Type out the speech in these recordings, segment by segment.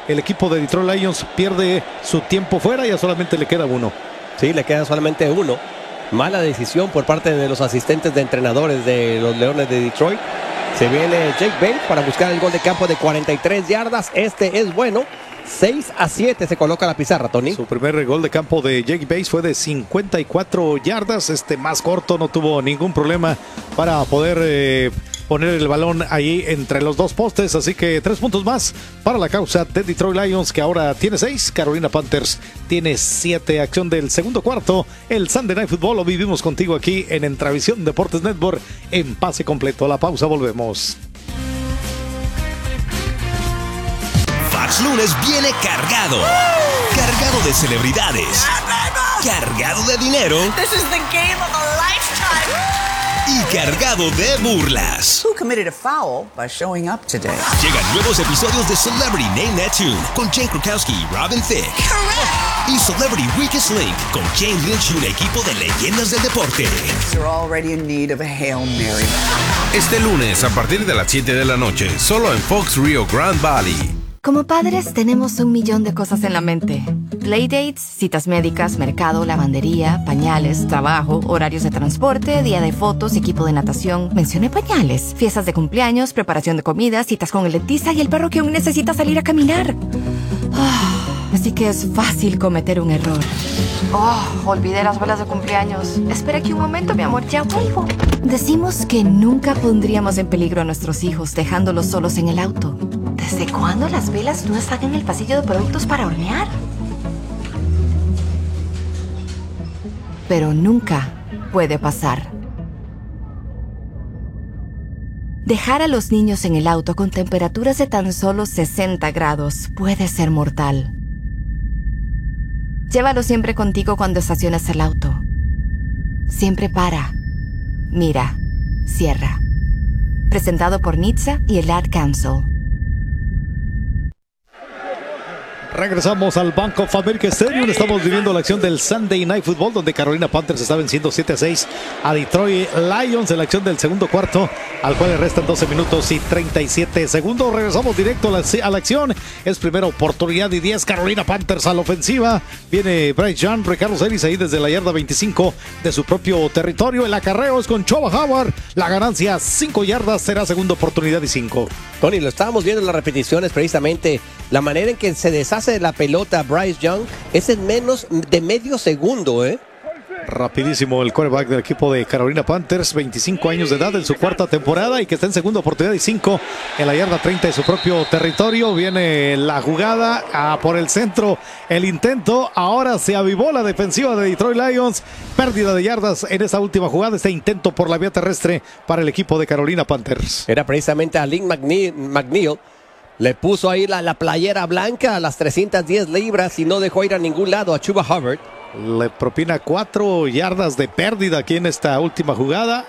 el equipo de Detroit Lions pierde su tiempo fuera, ya solamente le queda uno. Sí, le queda solamente uno. Mala decisión por parte de los asistentes de entrenadores de los Leones de Detroit. Se viene Jake Bates para buscar el gol de campo de 43 yardas. Este es bueno. 6-7 se coloca la pizarra, Tony. Su primer gol de campo de Jake Bates fue de 54 yardas. Más corto, no tuvo ningún problema para poder poner el balón ahí entre los dos postes. Así que 3 puntos más para la causa de Detroit Lions, que ahora tiene 6. Carolina Panthers tiene 7. Acción del segundo cuarto. El Sunday Night Football lo vivimos contigo aquí en Entravisión Deportes Network en pase completo. A la pausa volvemos. Fox Lunes viene cargado. Cargado de celebridades. Cargado de dinero. This is the game of a lifetime. Y cargado de burlas. Who committed a foul by showing up today? Llegan nuevos episodios de Celebrity Name That Tune con Jane Krakowski y Robin Thicke. Correct. Y Celebrity Weakest Link con Jane Lynch y un equipo de leyendas del deporte. You're already in need of a Hail Mary. Este lunes a partir de las 7 de la noche, solo en Fox Rio Grande Valley. Como padres tenemos 1,000,000 de cosas en la mente. Playdates, citas médicas, mercado, lavandería, pañales, trabajo, horarios de transporte, día de fotos, equipo de natación. Mencioné pañales. Fiestas de cumpleaños, preparación de comida, citas con el dentista y el perro que aún necesita salir a caminar. Así que es fácil cometer un error. Olvidé las velas de cumpleaños. Espera aquí un momento, mi amor, ya vuelvo. Decimos que nunca pondríamos en peligro a nuestros hijos dejándolos solos en el auto. ¿Desde cuándo las velas no están en el pasillo de productos para hornear? Pero nunca puede pasar. Dejar a los niños en el auto con temperaturas de tan solo 60 grados puede ser mortal. Llévalo siempre contigo cuando estaciones el auto. Siempre para, mira, cierra. Presentado por NHTSA y el Ad Council. Regresamos al Bank of America Stadium. Estamos viviendo la acción del Sunday Night Football, donde Carolina Panthers está venciendo 7-6 a Detroit Lions en la acción del segundo cuarto, al cual le restan 12 minutos y 37 segundos. Regresamos directo a la acción. Es primera oportunidad y 10. Carolina Panthers a la ofensiva. Viene Bryce Young, Ricardo Celis ahí desde la yarda 25 de su propio territorio. El acarreo es con Chuba Howard. La ganancia 5 yardas, será segunda oportunidad y 5. Tony, lo estábamos viendo en las repeticiones precisamente. La manera en que se deshace de la pelota Bryce Young es en menos de medio segundo, Rapidísimo el quarterback del equipo de Carolina Panthers, 25 años de edad en su cuarta temporada y que está en segunda oportunidad y 5 en la yarda 30 de su propio territorio. Viene la jugada por el centro, el intento. Ahora se avivó la defensiva de Detroit Lions. Pérdida de yardas en esa última jugada, este intento por la vía terrestre para el equipo de Carolina Panthers. Era precisamente a Lynn McNeil. Le puso ahí la playera blanca a las 310 libras y no dejó ir a ningún lado a Chuba Hubbard. Le propina 4 yardas de pérdida aquí en esta última jugada.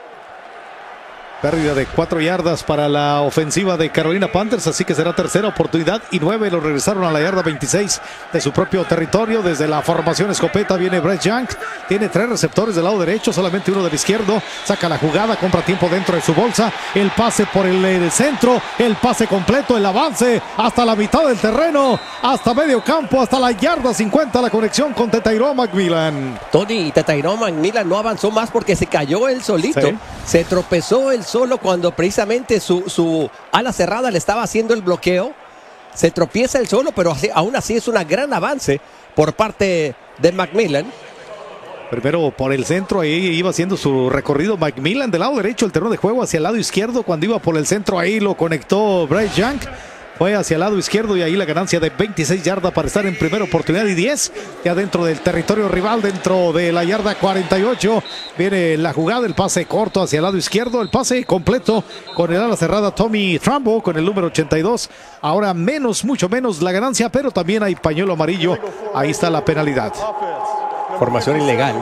Pérdida de 4 yardas para la ofensiva de Carolina Panthers, así que será tercera oportunidad y 9. Lo regresaron a la yarda 26 de su propio territorio. Desde la formación escopeta viene Bryce Young. Tiene 3 receptores del lado derecho, solamente uno del izquierdo. Saca la jugada, compra tiempo dentro de su bolsa. El pase por el centro, el pase completo, el avance hasta la mitad del terreno, hasta medio campo, hasta la yarda 50. La conexión con Tetairoa McMillan. Tony, y Tetairoa McMillan no avanzó más porque se cayó él solito. Sí. Se tropezó él solo cuando precisamente su ala cerrada le estaba haciendo el bloqueo. Se tropieza él solo, pero aún así es un gran avance por parte de McMillan. Primero por el centro, ahí iba haciendo su recorrido McMillan del lado derecho, el terreno de juego hacia el lado izquierdo. Cuando iba por el centro, ahí lo conectó Bryce Young. Fue hacia el lado izquierdo y ahí la ganancia de 26 yardas para estar en primera oportunidad y 10. Ya dentro del territorio rival, dentro de la yarda 48. Viene la jugada, el pase corto hacia el lado izquierdo. El pase completo con el ala cerrada Tommy Trumbo con el número 82. Ahora mucho menos la ganancia, pero también hay pañuelo amarillo. Ahí está la penalidad. Formación ilegal.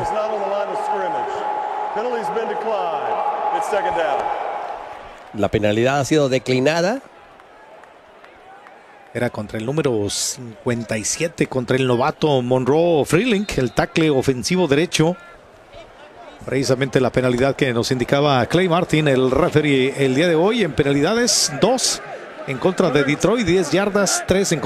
La penalidad ha sido declinada. Era contra el número 57, contra el novato Monroe Freelink, el tackle ofensivo derecho. Precisamente la penalidad que nos indicaba Clay Martin, el referee el día de hoy. En penalidades, 2 en contra de Detroit, 10 yardas, 3 en contra.